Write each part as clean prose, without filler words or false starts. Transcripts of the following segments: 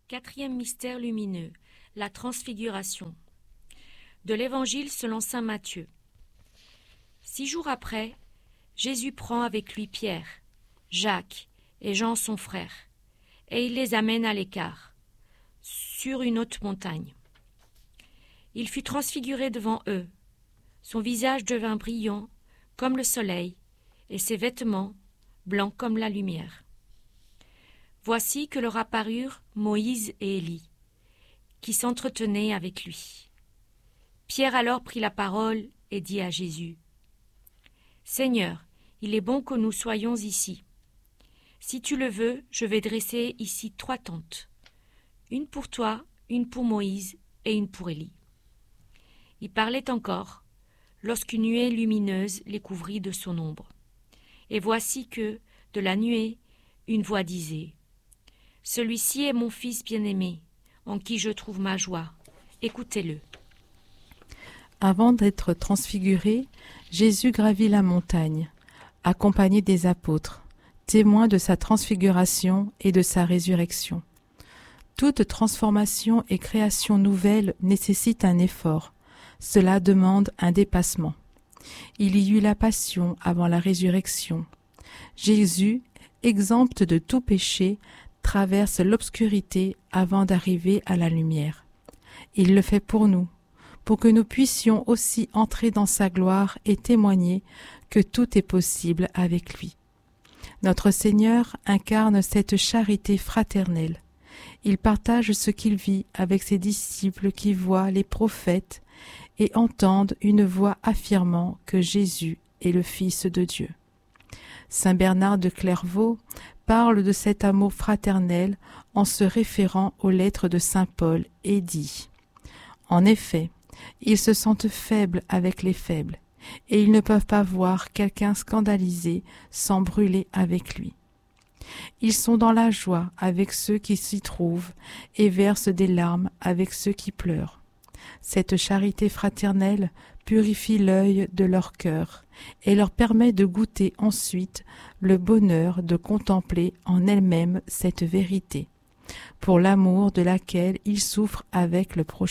Quatrième mystère lumineux, la transfiguration. De l'Évangile selon saint Matthieu. 6 jours après, Jésus prend avec lui Pierre, Jacques et Jean son frère, et il les amène à l'écart, sur une haute montagne. Il fut transfiguré devant eux. Son visage devint brillant comme le soleil, et ses vêtements blancs comme la lumière. Voici que leur apparurent Moïse et Élie, qui s'entretenaient avec lui. Pierre alors prit la parole et dit à Jésus : « Seigneur, il est bon que nous soyons ici. Si tu le veux, je vais dresser ici 3 tentes, une pour toi, une pour Moïse et une pour Élie. » Il parlait encore, lorsqu'une nuée lumineuse les couvrit de son ombre. Et voici que, de la nuée, une voix disait : « Celui-ci est mon fils bien-aimé, en qui je trouve ma joie. Écoutez-le. » Avant d'être transfiguré, Jésus gravit la montagne, accompagné des apôtres, témoins de sa transfiguration et de sa résurrection. Toute transformation et création nouvelle nécessite un effort. Cela demande un dépassement. Il y eut la passion avant la résurrection. Jésus, exempt de tout péché, traverse l'obscurité avant d'arriver à la lumière. Il le fait pour nous, pour que nous puissions aussi entrer dans sa gloire et témoigner que tout est possible avec lui. Notre Seigneur incarne cette charité fraternelle. Il partage ce qu'il vit avec ses disciples qui voient les prophètes et entendent une voix affirmant que Jésus est le Fils de Dieu. Saint Bernard de Clairvaux parle de cet amour fraternel en se référant aux lettres de saint Paul et dit : « En effet, ils se sentent faibles avec les faibles, et ils ne peuvent pas voir quelqu'un scandalisé sans brûler avec lui. Ils sont dans la joie avec ceux qui s'y trouvent et versent des larmes avec ceux qui pleurent. Cette charité fraternelle purifie l'œil de leur cœur et leur permet de goûter ensuite le bonheur de contempler en elle-même cette vérité, pour l'amour de laquelle ils souffrent avec le prochain. »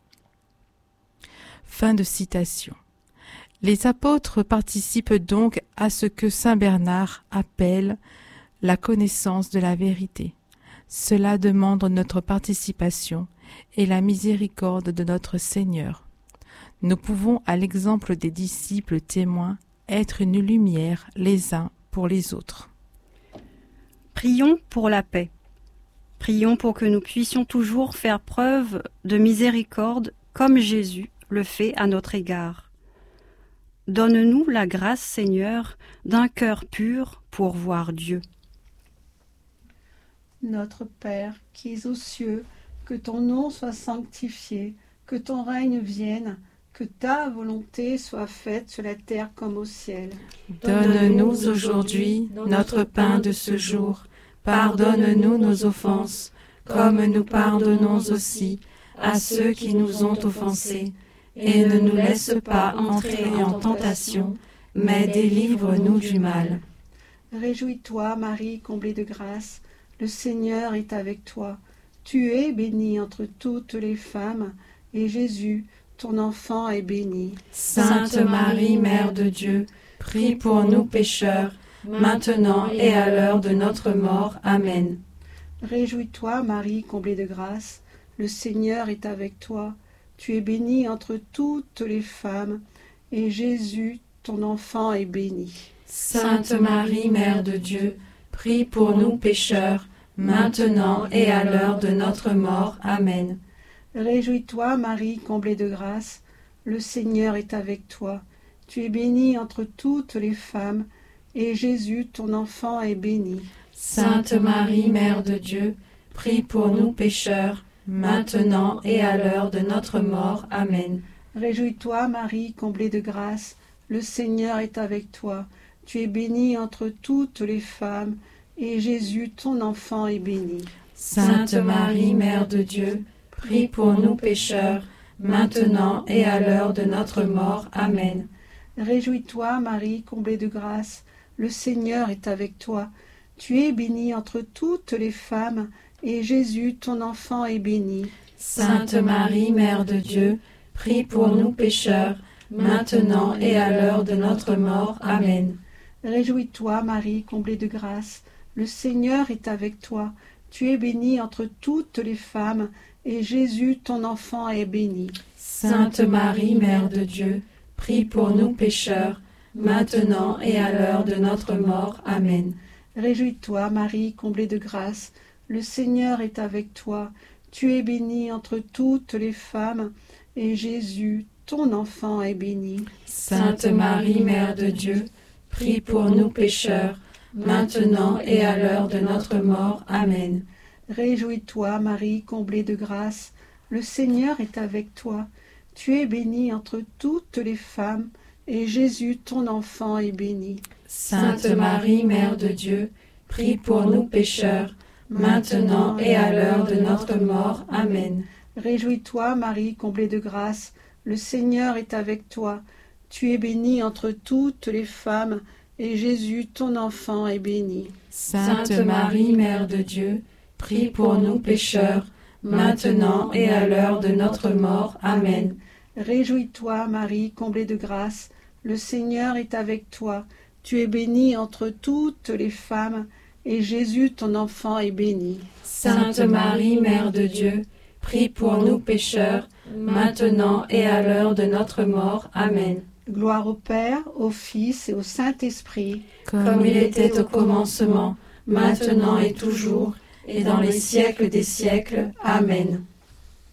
Fin de citation. Les apôtres participent donc à ce que saint Bernard appelle la connaissance de la vérité. Cela demande notre participation et la miséricorde de notre Seigneur. Nous pouvons, à l'exemple des disciples témoins, être une lumière les uns pour les autres. Prions pour la paix. Prions pour que nous puissions toujours faire preuve de miséricorde comme Jésus le fait à notre égard. Donne-nous la grâce, Seigneur, d'un cœur pur pour voir Dieu. Notre Père, qui es aux cieux, que ton nom soit sanctifié, que ton règne vienne, que ta volonté soit faite sur la terre comme au ciel. Donne-nous aujourd'hui notre pain de ce jour. Pardonne-nous nos offenses, comme nous pardonnons aussi à ceux qui nous ont offensés. Et ne nous laisse pas entrer en tentation, mais délivre-nous du mal. Réjouis-toi, Marie, comblée de grâce, le Seigneur est avec toi. Tu es bénie entre toutes les femmes, et Jésus, ton enfant, est béni. Sainte Marie, Mère de Dieu, prie pour nous pécheurs, maintenant et à l'heure de notre mort. Amen. Réjouis-toi, Marie, comblée de grâce, le Seigneur est avec toi. Tu es bénie entre toutes les femmes, et Jésus, ton enfant, est béni. Sainte Marie, Mère de Dieu, prie pour nous pécheurs, maintenant et à l'heure de notre mort. Amen. Réjouis-toi, Marie, comblée de grâce, le Seigneur est avec toi. Tu es bénie entre toutes les femmes, et Jésus, ton enfant, est béni. Sainte Marie, Mère de Dieu, prie pour nous pécheurs, maintenant et à l'heure de notre mort. Amen. Réjouis-toi, Marie, comblée de grâce, le Seigneur est avec toi. Tu es bénie entre toutes les femmes, et Jésus, ton enfant, est béni. Sainte Marie, Mère de Dieu, prie pour nous pécheurs, maintenant et à l'heure de notre mort. Amen. Réjouis-toi, Marie, comblée de grâce, le Seigneur est avec toi. Tu es bénie entre toutes les femmes, et Jésus, ton enfant, est béni. Sainte Marie, Mère de Dieu, prie pour nous pécheurs, maintenant et à l'heure de notre mort. Amen. Réjouis-toi, Marie, comblée de grâce, le Seigneur est avec toi. Tu es bénie entre toutes les femmes, et Jésus, ton enfant, est béni. Sainte Marie, Mère de Dieu, prie pour nous pécheurs, maintenant et à l'heure de notre mort. Amen. Réjouis-toi, Marie, comblée de grâce, le Seigneur est avec toi. Tu es bénie entre toutes les femmes, et Jésus, ton enfant, est béni. Sainte Marie, Mère de Dieu, prie pour nous pécheurs, maintenant et à l'heure de notre mort. Amen. Réjouis-toi, Marie, comblée de grâce, le Seigneur est avec toi. Tu es bénie entre toutes les femmes, et Jésus, ton enfant, est béni. Sainte Marie, Mère de Dieu, prie pour nous pécheurs, maintenant et à l'heure de notre mort. Amen. Réjouis-toi, Marie, comblée de grâce, le Seigneur est avec toi. Tu es bénie entre toutes les femmes, et Jésus, ton enfant, est béni. Sainte Marie, Mère de Dieu, prie pour nous pécheurs, maintenant et à l'heure de notre mort. Amen. Réjouis-toi, Marie, comblée de grâce, le Seigneur est avec toi. Tu es bénie entre toutes les femmes, et Jésus, ton enfant, est béni. Sainte Marie, Mère de Dieu, prie pour nous pécheurs, maintenant et à l'heure de notre mort. Amen. Gloire au Père, au Fils et au Saint-Esprit, comme il était au commencement, maintenant et toujours, et dans les siècles des siècles. Amen.